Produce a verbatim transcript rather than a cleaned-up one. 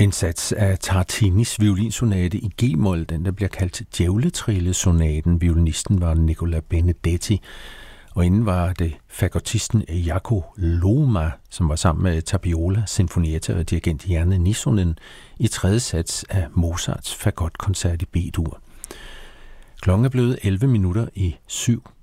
En sats af Tartinis violinsonate i G-mol, den der bliver kaldt Djævletrillesonaten. Violinisten var Nicola Benedetti, og inden var det fagottisten Jaakko Luoma, som var sammen med Tapiola, Sinfonietta og dirigent Janne Nissonen i tredje sats af Mozarts fagotkoncert i B-dur. Klokken er blevet elleve minutter i syv.